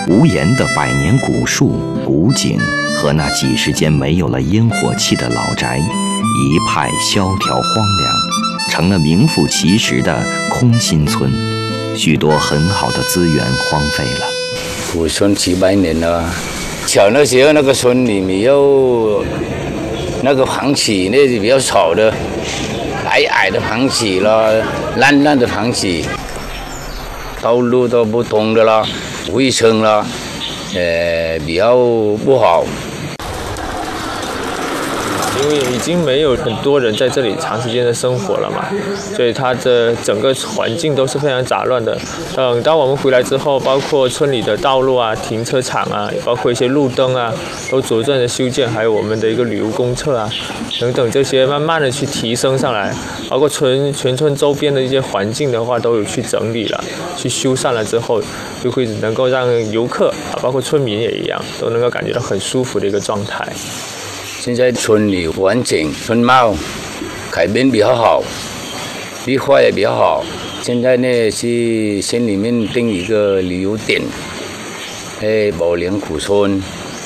无言的百年古树、古井和那几十间没有了烟火气的老宅，一派萧条荒凉，成了名副其实的空心村。许多很好的资源荒废了。 古村几百年了，小那时候那个村里面有那个房子，那比较吵的，矮矮的房子啦，烂烂的房子，道路都不通的啦，卫生啦，比较不好。 因为已经没有很多人在这里长时间的生活了嘛，所以它的整个环境都是非常杂乱的。等到我们回来之后，包括村里的道路啊、停车场啊，包括一些路灯啊，都逐渐的修建，还有我们的一个旅游公厕啊，等等这些慢慢的去提升上来，包括全村周边的一些环境的话，都有去整理了、去修缮了之后，就会能够让游客啊，包括村民也一样，都能够感觉到很舒服的一个状态。 现在村里环境、村貌改变比较好，绿化也比较好。现在呢是县里面定一个旅游点，宝莲古村。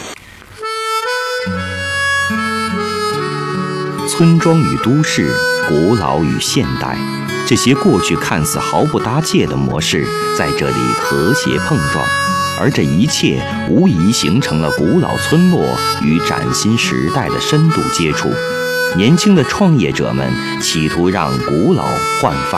村庄与都市，古老与现代，这些过去看似毫不搭界的模式，在这里和谐碰撞。而这一切无疑形成了古老村落与崭新时代的深度接触。年轻的创业者们企图让古老焕发